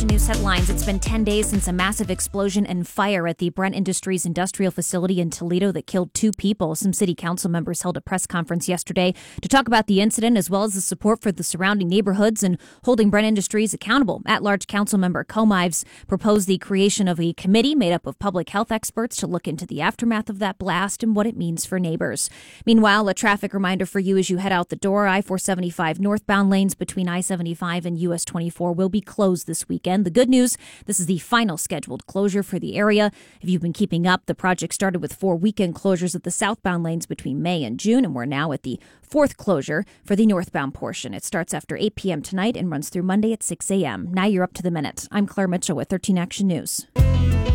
Action News headlines. It's been 10 days since a massive explosion and fire at the Brent Industries industrial facility in Toledo that killed 2 people. Some city council members held a press conference yesterday to talk about the incident as well as the support for the surrounding neighborhoods and holding Brent Industries accountable. At-large council member Com Ives proposed the creation of a committee made up of public health experts to look into the aftermath of that blast and what it means for neighbors. Meanwhile, a traffic reminder for you as you head out the door. I-475 northbound lanes between I-75 and US 24 will be closed this weekend. The good news, this is the final scheduled closure for the area. If you've been keeping up, the project started with 4 weekend closures of the southbound lanes between May and June, and we're now at the 4th closure for the northbound portion. It starts after 8 p.m. tonight and runs through Monday at 6 a.m. Now you're up to the minute. I'm Claire Mitchell with 13 Action News.